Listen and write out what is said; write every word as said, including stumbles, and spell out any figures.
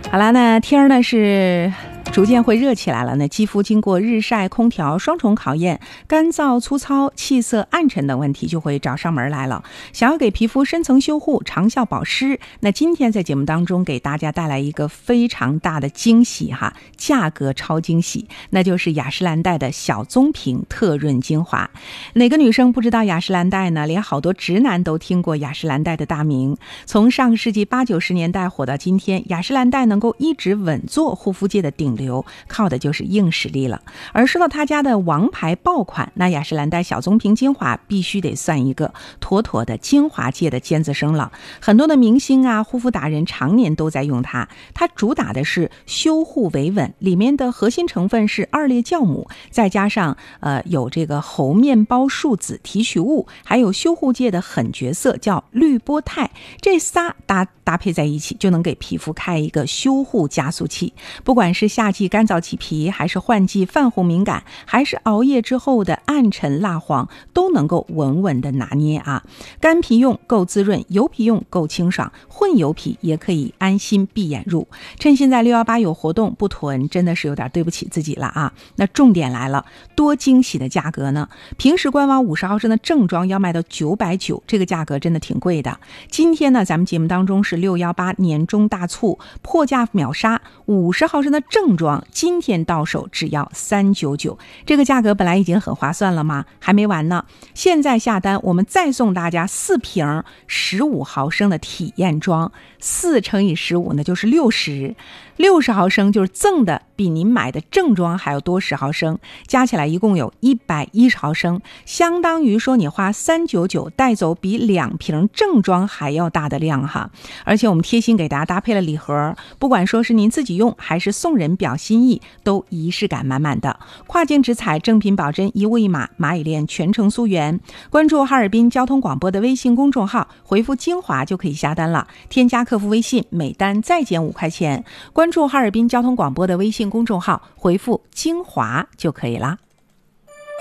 好了，那天儿呢是逐渐会热起来了，那肌肤经过日晒、空调双重考验，干燥、粗糙、气色暗沉等问题就会找上门来了。想要给皮肤深层修护、长效保湿，那今天在节目当中给大家带来一个非常大的惊喜哈，价格超惊喜，那就是雅诗兰黛的小棕瓶特润精华。哪个女生不知道雅诗兰黛呢？连好多直男都听过雅诗兰黛的大名。从上个世纪八九十年代火到今天，雅诗兰黛能够一直稳坐护肤界的顶流，靠的就是硬实力了。而说到他家的王牌爆款，那雅诗兰黛小棕瓶精华必须得算一个妥妥的精华界的尖子生了。很多的明星啊、护肤达人常年都在用它。它主打的是修护维稳，里面的核心成分是二裂酵母，再加上呃有这个猴面包树脂提取物，还有修护界的狠角色叫绿波肽，这仨搭搭配在一起，就能给皮肤开一个修护加速器。不管是夏季干燥起皮，还是换季泛红敏感，还是熬夜之后的暗沉蜡黄，都能够稳稳的拿捏啊。干皮用够滋润，油皮用够清爽，混油皮也可以安心闭眼入。趁现在六一八有活动，不囤真的是有点对不起自己了啊。那重点来了，多惊喜的价格呢？平时官网五十毫升的正装要卖到九百九十，这个价格真的挺贵的。今天呢，咱们节目当中是六一八年中大促，破价秒杀，五十毫升的正装今天到手只要三百九十九，这个价格本来已经很划算了吗？还没完呢，现在下单我们再送大家四瓶十五毫升的体验装，四乘以十五呢就是六十，六十毫升就是赠的比您买的正装还要多十毫升，加起来一共有一百一十毫升，相当于说你花三百九十九带走比两瓶正装还要大的量哈。而且我们贴心给大家搭配了礼盒，不管说是您自己用还是送人表心意，都仪式感满满的。跨境直采，正品保真，一物一码，蚂蚁链全程溯源。关注哈尔滨交通广播的微信公众号，回复精华就可以下单了，添加客服微信，每单再减五块钱。关注哈尔滨交通广播的微信公众号，回复精华就可以了。